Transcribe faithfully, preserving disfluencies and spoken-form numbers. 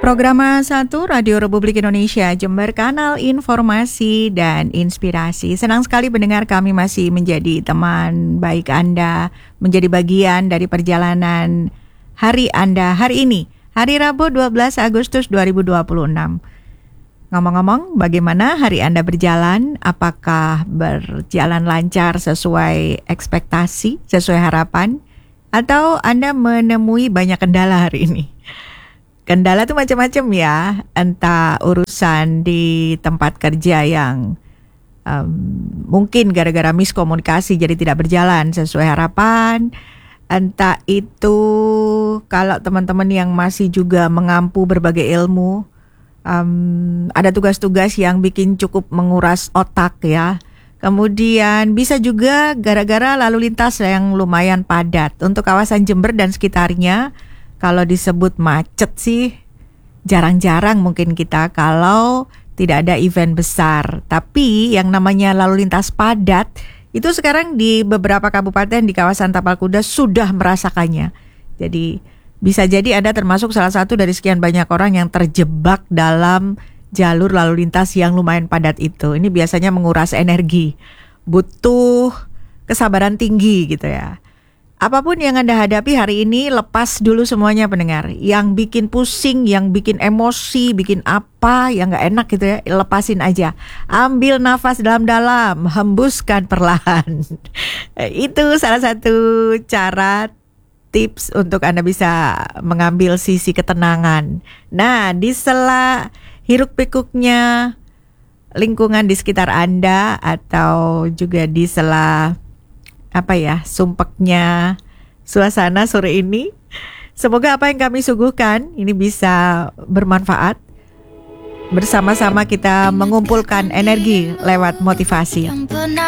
Programa satu Radio Republik Indonesia Jember, kanal informasi dan inspirasi. Senang sekali mendengar kami masih menjadi teman baik Anda, menjadi bagian dari perjalanan hari Anda hari ini, hari Rabu dua belas Agustus dua ribu dua puluh enam. Ngomong-ngomong, bagaimana hari Anda berjalan? Apakah berjalan lancar sesuai ekspektasi, sesuai harapan? Atau Anda menemui banyak kendala hari ini? Kendala tuh macam-macam ya, entah urusan di tempat kerja yang um, mungkin gara-gara miskomunikasi jadi tidak berjalan sesuai harapan, entah itu kalau teman-teman yang masih juga mengampu berbagai ilmu, um, ada tugas-tugas yang bikin cukup menguras otak ya. Kemudian bisa juga gara-gara lalu lintas yang lumayan padat. Untuk kawasan Jember dan sekitarnya, kalau disebut macet sih jarang-jarang mungkin kita kalau tidak ada event besar. Tapi yang namanya lalu lintas padat itu sekarang di beberapa kabupaten di kawasan Tapal Kuda sudah merasakannya. Jadi bisa jadi Anda termasuk salah satu dari sekian banyak orang yang terjebak dalam jalur lalu lintas yang lumayan padat itu. Ini biasanya menguras energi, butuh kesabaran tinggi gitu ya. Apapun yang Anda hadapi hari ini, lepas dulu semuanya pendengar. Yang bikin pusing, yang bikin emosi, bikin apa yang gak enak gitu ya, lepasin aja. Ambil nafas dalam-dalam, hembuskan perlahan. Itu salah satu cara, tips untuk Anda bisa mengambil sisi ketenangan. Nah, di sela hiruk pikuknya lingkungan di sekitar Anda, atau juga di sela apa ya, sumpeknya suasana sore ini, semoga apa yang kami suguhkan ini bisa bermanfaat. Bersama-sama kita mengumpulkan energi lewat motivasi.